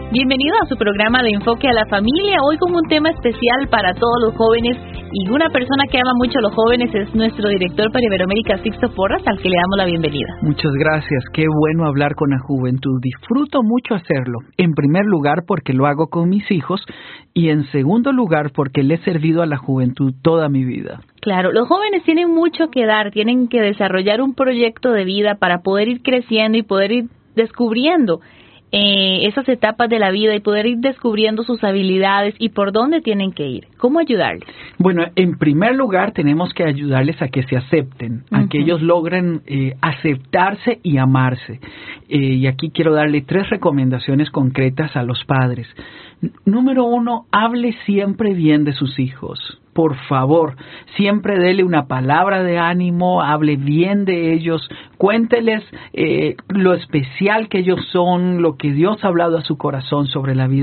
Bienvenido a su programa de Enfoque a la Familia, hoy con un tema especial para todos los jóvenes y una persona que ama mucho a los jóvenes es nuestro director para Iberoamérica, Sixto Porras, al que le damos la bienvenida. Muchas gracias, qué bueno hablar con la juventud, disfruto mucho hacerlo, en primer lugar porque lo hago con mis hijos y en segundo lugar porque le he servido a la juventud toda mi vida. Claro, los jóvenes tienen mucho que dar, tienen que desarrollar un proyecto de vida para poder ir creciendo y poder ir descubriendo esas etapas de la vida y poder ir descubriendo sus habilidades y por dónde tienen que ir. ¿Cómo ayudarles? Bueno, en primer lugar tenemos que ayudarles a que se acepten, a que ellos logren aceptarse y amarse. Y aquí quiero darle 3 recomendaciones concretas a los padres. Número 1, hable siempre bien de sus hijos. Por favor, siempre dele una palabra de ánimo, hable bien de ellos, cuénteles lo especial que ellos son, lo que Dios ha hablado a su corazón sobre la vida